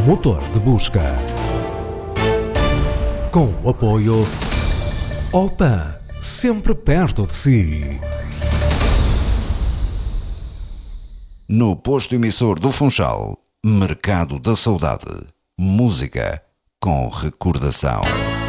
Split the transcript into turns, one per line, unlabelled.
motor de busca. Com o apoio Opan, sempre perto de si.
No posto emissor do Funchal, Mercado da Saudade. Música com recordação.